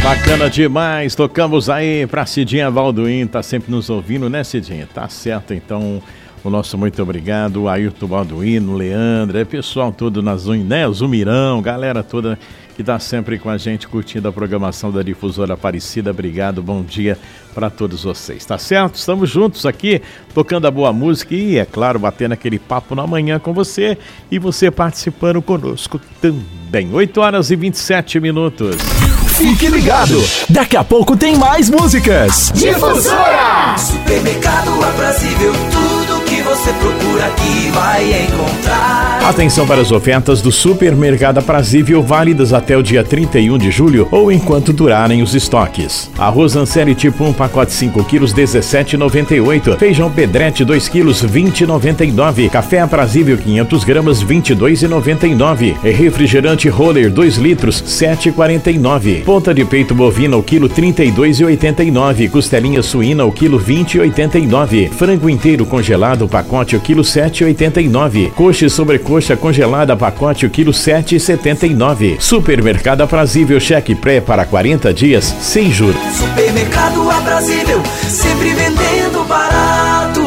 Bacana demais, tocamos aí pra Cidinha Balduim, tá sempre nos ouvindo, né, Cidinha? Tá certo, então, o nosso muito obrigado, o Ailton Balduino, o Leandro, pessoal todo na Zoom, né, o Zumirão, galera toda que tá sempre com a gente curtindo a programação da Difusora Aparecida. Obrigado, bom dia para todos vocês, tá certo? Estamos juntos aqui, tocando a boa música e, é claro, batendo aquele papo na manhã com você e você participando conosco também. 8h27. Fique ligado, daqui a pouco tem mais músicas. Difusora! Supermercado Aprazível, tudo que você procura aqui vai encontrar. Atenção para as ofertas do Supermercado Aprazível, válidas até o dia 31 de julho ou enquanto durarem os estoques. Arroz Anselli tipo 1, pacote 5 quilos, R$17,98. Feijão Pedrete 2 quilos, R$20,99. Café Aprazível 500 gramas, R$22,99. Refrigerante Roller 2 litros, R$7,49. Ponta de peito bovina o quilo, R$32,89. Costelinha suína o quilo, R$20,89. Frango inteiro congelado pacote o quilo, R$7,89. Coxa e sobrecoxa congelada pacote o quilo, R$7,79. Supermercado Aprazível, cheque pré para 40 dias sem juros. Supermercado Aprazível, sempre vendendo barato.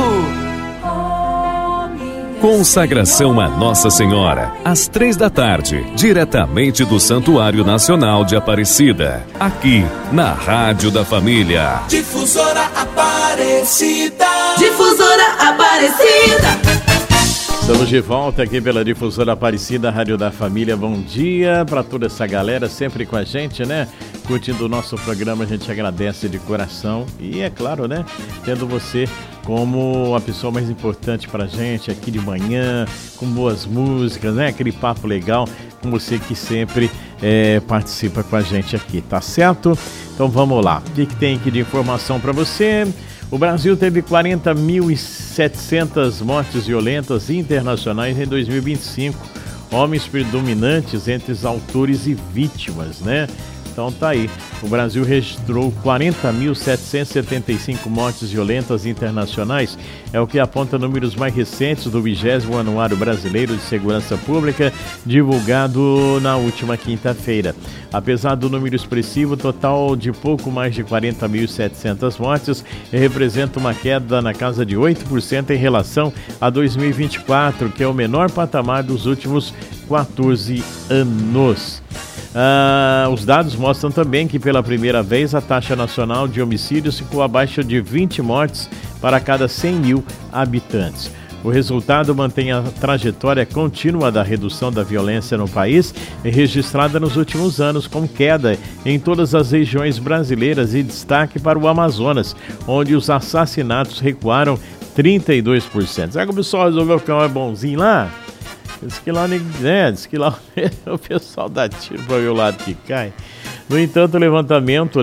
Consagração a Nossa Senhora, às 3h, diretamente do Santuário Nacional de Aparecida, aqui na Rádio da Família. Difusora Aparecida. Difusora Aparecida. Estamos de volta aqui pela Difusora Aparecida, Rádio da Família. Bom dia para toda essa galera sempre com a gente, né? Curtindo o nosso programa, a gente agradece de coração e, é claro, né? Tendo você como a pessoa mais importante pra gente aqui de manhã, com boas músicas, né? Aquele papo legal com você que sempre participa com a gente aqui, tá certo? Então vamos lá. O que tem aqui de informação para você? O Brasil teve 40.700 mortes violentas internacionais em 2025. Homens predominantes entre os autores e vítimas, né? Então tá aí, o Brasil registrou 40.775 mortes violentas internacionais, é o que aponta números mais recentes do 20º Anuário Brasileiro de Segurança Pública, divulgado na última quinta-feira. Apesar do número expressivo, total de pouco mais de 40.700 mortes, representa uma queda na casa de 8% em relação a 2024, que é o menor patamar dos últimos 14 anos. Os dados mostram também que pela primeira vez a taxa nacional de homicídios ficou abaixo de 20 mortes para cada 100 mil habitantes. O resultado mantém a trajetória contínua da redução da violência no país, registrada nos últimos anos, com queda em todas as regiões brasileiras e destaque para o Amazonas, onde os assassinatos recuaram 32%. Será que o pessoal resolveu ficar bonzinho lá? Diz que lá o pessoal dá tiro para ver o lado que cai. No entanto, o levantamento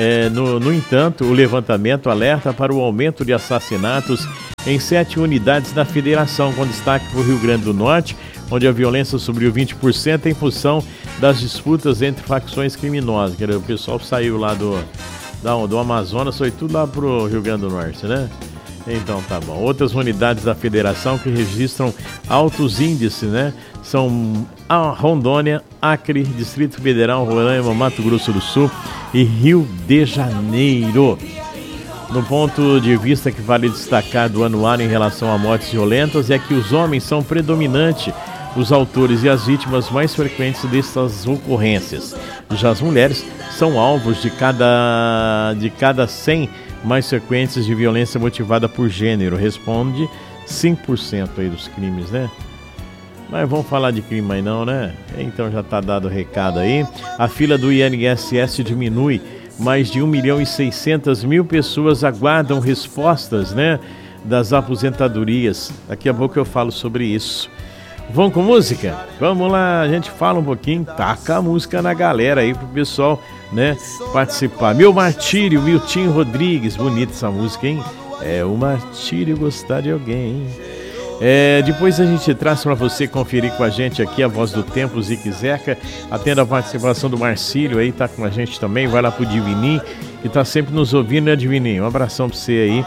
alerta para o aumento de assassinatos em 7 unidades da federação, com destaque para o Rio Grande do Norte, onde a violência subiu 20% em função das disputas entre facções criminosas. O pessoal saiu lá do Amazonas, foi tudo lá pro Rio Grande do Norte, né? Então tá bom. Outras unidades da federação que registram altos índices, né? São a Rondônia, Acre, Distrito Federal, Roraima, Mato Grosso do Sul e Rio de Janeiro. No ponto de vista que vale destacar do anuário em relação a mortes violentas é que os homens são predominantes, os autores e as vítimas mais frequentes dessas ocorrências. Já as mulheres são alvos de cada 100 mais frequentes de violência motivada por gênero, responde 5% aí dos crimes, né? Mas vamos falar de crime aí não, né? Então já tá dado o recado aí. A fila do INSS diminui, mais de 1.600.000 pessoas aguardam respostas, né? Das aposentadorias. Daqui a pouco eu falo sobre isso. Vamos com música? Vamos lá, a gente fala um pouquinho, taca a música na galera aí pro pessoal, né, participar. Meu Martírio, Milton Rodrigues, bonita essa música, hein? É o martírio gostar de alguém. Depois a gente traz para você conferir com a gente aqui a Voz do Tempo, Zique Zeca, atendo a participação do Marcílio aí, tá com a gente também, vai lá pro Divinim, que tá sempre nos ouvindo, né, Divinim? Um abração pra você aí,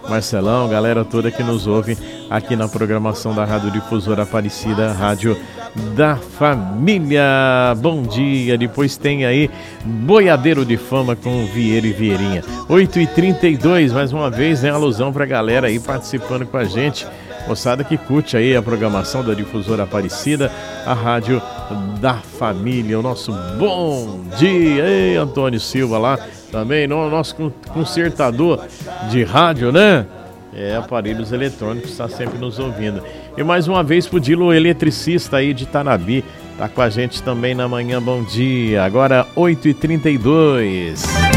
Marcelão, galera toda que nos ouve aqui na programação da Rádio Difusora Aparecida, Rádio da Família. Bom dia. Depois tem aí Boiadeiro de Fama com Vieira e Vieirinha. 8h32, mais uma vez, né? Alusão pra galera aí participando com a gente. Moçada que curte aí a programação da Difusora Aparecida, a Rádio da Família. O nosso bom dia. Ei, Antônio Silva lá também, nosso consertador de rádio, né? Aparelhos eletrônicos, está sempre nos ouvindo. E mais uma vez pro Dilo Eletricista aí de Tanabi, tá com a gente também na manhã. Bom dia. Agora 8h32.